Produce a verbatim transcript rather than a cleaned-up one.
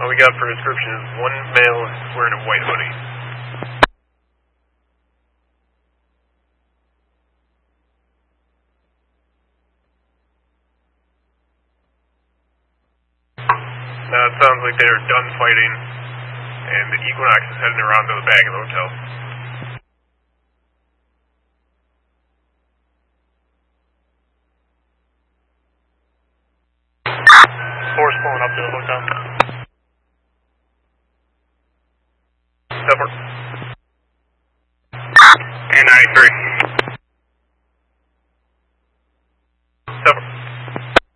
All we got for a description is one male wearing a white hoodie. Now it sounds like they're done fighting, and the Equinox is heading around to the back of the hotel. Force pulling up to the hotel. Step Air ninety-three.